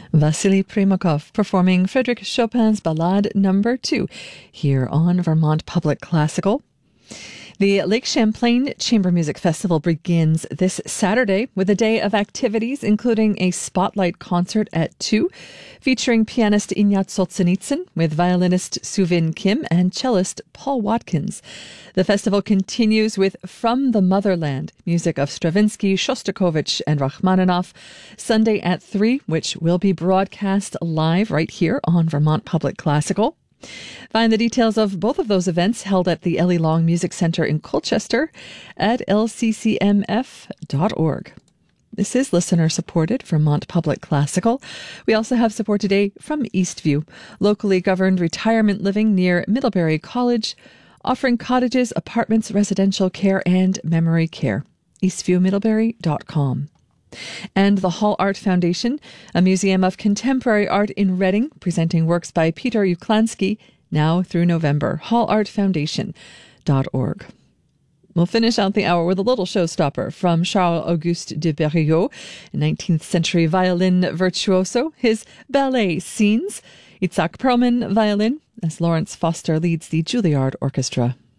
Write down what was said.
Vasily Primakov performing Frédéric Chopin's Ballade No. 2 here on Vermont Public Classical. The Lake Champlain Chamber Music Festival begins this Saturday with a day of activities, including a spotlight concert at 2, featuring pianist Ignat Solzhenitsyn with violinist Suvin Kim and cellist Paul Watkins. The festival continues with From the Motherland, music of Stravinsky, Shostakovich, and Rachmaninoff, Sunday at 3, which will be broadcast live right here on Vermont Public Classical. Find the details of both of those events held at the Ellie Long Music Center in Colchester at lccmf.org. This is listener-supported Vermont Public Classical. We also have support today from Eastview, locally governed retirement living near Middlebury College, offering cottages, apartments, residential care, and memory care. eastviewmiddlebury.com. And the Hall Art Foundation, a museum of contemporary art in Reading, presenting works by Peter Uklansky now through November. hallartfoundation.org. We'll finish out the hour with a little showstopper from Charles-Auguste de Berriot, a 19th century violin virtuoso, his ballet Scenes, Itzhak Perlman violin, as Lawrence Foster leads the Juilliard Orchestra.